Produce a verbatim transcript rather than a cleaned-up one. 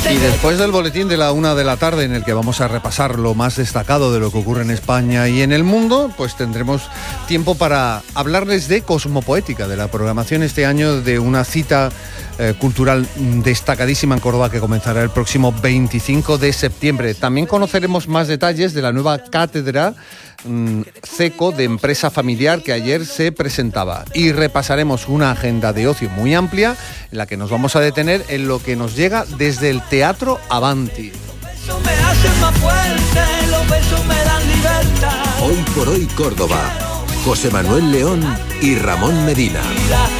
Y después del boletín de la una de la tarde, en el que vamos a repasar lo más destacado de lo que ocurre en España y en el mundo, pues tendremos tiempo para hablarles de Cosmopoética, de la programación este año de una cita eh, cultural destacadísima en Córdoba que comenzará el próximo veinticinco de septiembre. También conoceremos más detalles de la nueva cátedra CECO de empresa familiar que ayer se presentaba, y repasaremos una agenda de ocio muy amplia en la que nos vamos a detener en lo que nos llega desde el Teatro Avanti. Hoy por hoy Córdoba, José Manuel León y Ramón Medina.